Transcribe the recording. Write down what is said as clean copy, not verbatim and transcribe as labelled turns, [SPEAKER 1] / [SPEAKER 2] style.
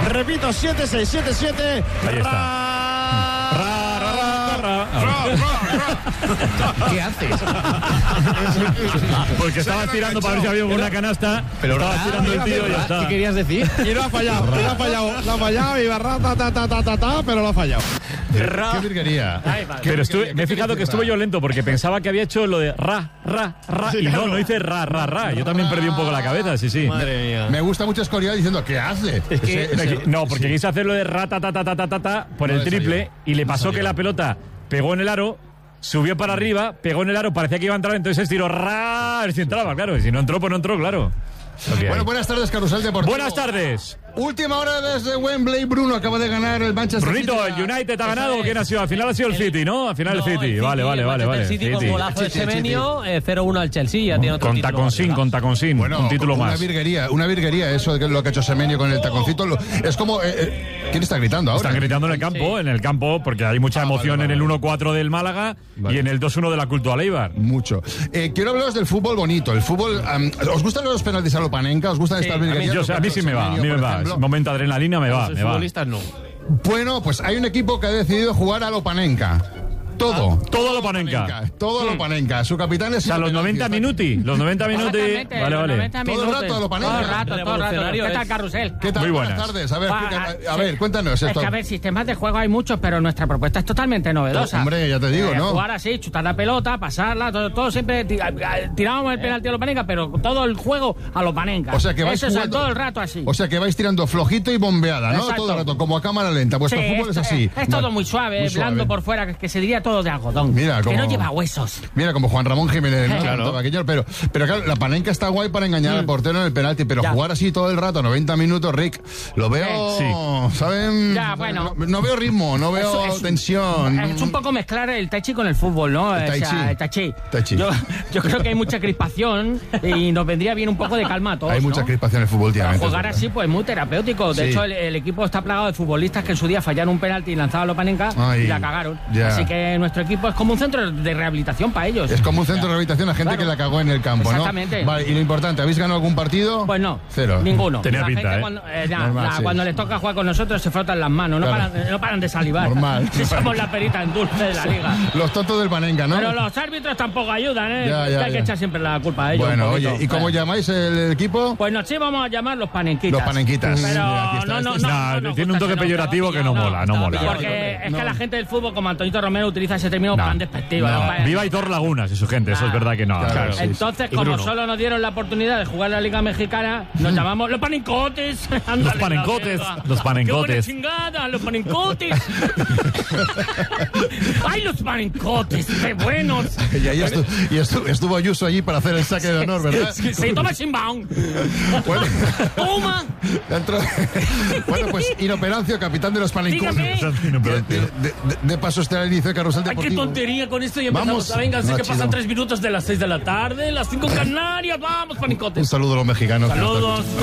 [SPEAKER 1] Repito, 7677.
[SPEAKER 2] Ahí está.
[SPEAKER 3] ¿Qué haces?
[SPEAKER 2] Porque estabas tirando para ver si había una canasta, pero estabas tirando el tío y ya está.
[SPEAKER 3] ¿Qué querías decir?
[SPEAKER 1] Y lo ha fallado, lo ha fallado, y barra, pero lo ha fallado.
[SPEAKER 4] Qué virguería.
[SPEAKER 2] Pero me he fijado que estuve yo lento porque pensaba que había hecho lo de ra,
[SPEAKER 1] Sí,
[SPEAKER 2] y
[SPEAKER 1] claro.
[SPEAKER 2] no hice ra. Yo también perdí un poco la cabeza, sí.
[SPEAKER 3] Madre mía.
[SPEAKER 4] Me gusta mucho Escorial diciendo, ¿qué hace?
[SPEAKER 2] No, porque quise hacer lo de ra, ta, por el
[SPEAKER 4] No le
[SPEAKER 2] triple
[SPEAKER 4] salió.
[SPEAKER 2] y le pasó
[SPEAKER 4] No
[SPEAKER 2] que
[SPEAKER 4] salió.
[SPEAKER 2] la pelota pegó en el aro, subió para arriba, pegó en el aro, parecía que iba a entrar, entonces estiró ra, a ver si entraba, claro, y si no entró, pues no entró, claro.
[SPEAKER 4] Bueno, buenas tardes, Carrusel Deportivo.
[SPEAKER 2] Buenas tardes.
[SPEAKER 4] Última hora desde Wembley. Bruno acaba de ganar el Manchester
[SPEAKER 2] Brunito,
[SPEAKER 4] City.
[SPEAKER 2] ¿el United ha ganado o quién ha sido? Al final ha sido el City, ¿no? Al final el City. Vale.
[SPEAKER 5] El City con golazo de Semenyo, 0-1 al Chelsea, ya tiene otro
[SPEAKER 2] Con
[SPEAKER 5] título.
[SPEAKER 2] taconcín,
[SPEAKER 4] Bueno,
[SPEAKER 2] un título
[SPEAKER 4] una
[SPEAKER 2] más.
[SPEAKER 4] virguería eso de lo que ha hecho Semenyo con el taconcito. Es como... ¿quién está gritando ahora?
[SPEAKER 2] Están gritando en el campo, porque hay mucha emoción en el 1-4 del Málaga y en el 2-1 de la Cultural Eibar.
[SPEAKER 4] Mucho. Quiero hablaros del fútbol bonito. El fútbol... ¿os gustan los penaltis a lo Panenka? ¿Os gustan estas virguerías?
[SPEAKER 2] A mí sí me va,
[SPEAKER 4] Semenyo,
[SPEAKER 2] Momento adrenalina me va.
[SPEAKER 3] Los futbolistas no.
[SPEAKER 4] Bueno, pues hay un equipo que ha decidido jugar a lo Panenka. Todo.
[SPEAKER 2] Todo a lo Panenka.
[SPEAKER 4] Todo a lo Panenka. Su capitán es...
[SPEAKER 2] O sea, los 90 minuti. Vale.
[SPEAKER 4] Todo el rato a lo Panenka.
[SPEAKER 5] Todo el rato.
[SPEAKER 6] ¿Qué tal, Carrusel?
[SPEAKER 4] ¿Qué tal?
[SPEAKER 2] Muy buenas.
[SPEAKER 4] Buenas tardes. A ver,
[SPEAKER 6] Sí.
[SPEAKER 4] cuéntanos
[SPEAKER 6] Es
[SPEAKER 4] esto.
[SPEAKER 6] que, a ver, sistemas de juego hay muchos, pero nuestra propuesta es totalmente novedosa.
[SPEAKER 4] Hombre, ya te digo, ¿no?
[SPEAKER 6] Jugar así, chutar la pelota, pasarla, todo siempre... Tirábamos el penalti a lo Panenka, pero todo el juego a lo Panenka.
[SPEAKER 4] O sea, que vais
[SPEAKER 6] Eso es
[SPEAKER 4] jugando-
[SPEAKER 6] todo el rato así.
[SPEAKER 4] O sea, que vais tirando flojito y bombeada, ¿no?
[SPEAKER 6] Exacto.
[SPEAKER 4] Todo el rato, como a cámara lenta. Vuestro
[SPEAKER 6] Sí,
[SPEAKER 4] fútbol es así.
[SPEAKER 6] Es todo muy suave, blando por fuera, que se diría todo de algodón.
[SPEAKER 4] Mira,
[SPEAKER 6] que
[SPEAKER 4] como-
[SPEAKER 6] no lleva huesos.
[SPEAKER 4] Mira, como Juan Ramón Jiménez, ¿no?
[SPEAKER 6] Claro.
[SPEAKER 4] Todo aquello, pero claro, la Panenka está guay para engañar al portero en el penalti, pero
[SPEAKER 6] Ya.
[SPEAKER 4] jugar así todo el rato, 90 minutos, Rick, lo veo, ¿saben?
[SPEAKER 6] Ya, bueno.
[SPEAKER 4] No veo ritmo, no veo
[SPEAKER 6] Es
[SPEAKER 4] tensión.
[SPEAKER 6] Es un poco mezclar el tai chi con el fútbol, ¿no?
[SPEAKER 4] El tai chi.
[SPEAKER 6] el tai chi.
[SPEAKER 4] Tai chi.
[SPEAKER 6] Yo creo que hay mucha crispación y nos vendría bien un poco de calma a todos,
[SPEAKER 4] Hay mucha
[SPEAKER 6] ¿no?
[SPEAKER 4] crispación en el fútbol últimamente.
[SPEAKER 6] Jugar así, pues muy terapéutico. De
[SPEAKER 4] Sí.
[SPEAKER 6] hecho, el equipo está plagado de futbolistas que en su día fallaron un penalti y lanzaban los Panenka
[SPEAKER 4] Ay,
[SPEAKER 6] y la cagaron.
[SPEAKER 4] ya.
[SPEAKER 6] Así que nuestro equipo es como un centro de rehabilitación para ellos.
[SPEAKER 4] Es como un centro de rehabilitación a gente
[SPEAKER 6] Claro.
[SPEAKER 4] que la cagó en el campo, ¿no?
[SPEAKER 6] Exactamente.
[SPEAKER 4] Vale, y lo importante, ¿habéis ganado algún partido?
[SPEAKER 6] Pues no,
[SPEAKER 4] Cero.
[SPEAKER 6] ninguno.
[SPEAKER 2] Tenía
[SPEAKER 6] La
[SPEAKER 2] pinta,
[SPEAKER 6] gente
[SPEAKER 2] ¿eh?
[SPEAKER 4] Normal, sí.
[SPEAKER 6] Cuando les toca jugar con nosotros se frotan las manos,
[SPEAKER 4] Claro.
[SPEAKER 6] no paran de salivar.
[SPEAKER 4] Normal.
[SPEAKER 6] Si somos la perita en dulce de la liga.
[SPEAKER 4] Los tontos del Panenka, ¿no?
[SPEAKER 6] Pero los árbitros tampoco ayudan, ¿eh?
[SPEAKER 4] Ya,
[SPEAKER 6] Hay que echar siempre la culpa a ellos.
[SPEAKER 4] Bueno,
[SPEAKER 6] un poquito.
[SPEAKER 4] oye, ¿y cómo llamáis el equipo?
[SPEAKER 6] Pues nos sí vamos a llamar los panenquitas.
[SPEAKER 4] Los panenquitas.
[SPEAKER 6] Pero
[SPEAKER 4] Mira, aquí está.
[SPEAKER 6] no,
[SPEAKER 2] tiene un toque peyorativo que no mola.
[SPEAKER 6] Porque es que la gente del fútbol, como Antonito Romero, utiliza ese término tan despectivo.
[SPEAKER 2] No.
[SPEAKER 6] ¿no?
[SPEAKER 2] Viva Hitor Lagunas y su gente, eso es verdad que no.
[SPEAKER 4] Claro.
[SPEAKER 2] Sí.
[SPEAKER 6] Entonces,
[SPEAKER 2] Y
[SPEAKER 6] como
[SPEAKER 2] Bruno.
[SPEAKER 6] solo nos dieron la oportunidad de jugar en la Liga Mexicana, nos llamamos los panencotes. Ándale,
[SPEAKER 2] panencotes,
[SPEAKER 6] la verga.
[SPEAKER 2] los panencotes.
[SPEAKER 6] ¡Qué buena chingada, los panencotes! ¡Ay, los panencotes! ¡Qué buenos!
[SPEAKER 4] Y estuvo Ayuso allí para hacer el saque de honor, ¿verdad?
[SPEAKER 6] Sí, toma el inbound.
[SPEAKER 4] Bueno,
[SPEAKER 6] ¡Toma!
[SPEAKER 4] bueno, pues Inoperancio, capitán de los panencotes.
[SPEAKER 6] Dígame.
[SPEAKER 4] De paso este al inicio de Carrusel
[SPEAKER 6] ¡Ay, qué
[SPEAKER 4] Deportivo.
[SPEAKER 6] tontería con esto! Y empezamos.
[SPEAKER 4] Vamos.
[SPEAKER 6] Venga, sé
[SPEAKER 4] No,
[SPEAKER 6] que
[SPEAKER 4] chido.
[SPEAKER 6] pasan 3 minutos de las 6 de la tarde, las 5 en Canarias. ¡Vamos,
[SPEAKER 4] Un
[SPEAKER 6] panencotes!
[SPEAKER 4] saludo a los mexicanos.
[SPEAKER 6] Saludos.